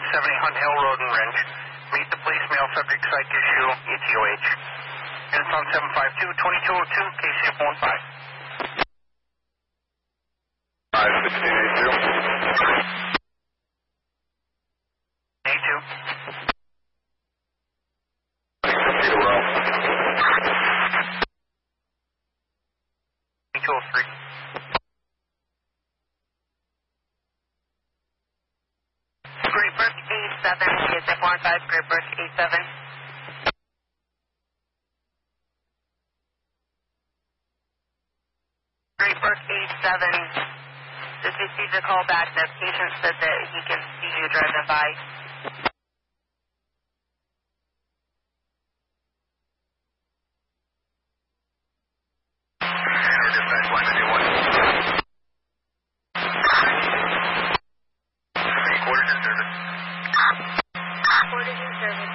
70 Hunt Hill Road in Ringe. Meet the police, male subject, psych issue, ETOH. Units on 752-2202, KC15. 51682. A2. 203. Great Brook 87, is at 15, Great Brook 87. Great Brook 87, just received a call back. The patient said that he can see you driving by. Dispatch line 91. Quarters in service. Quarters in service.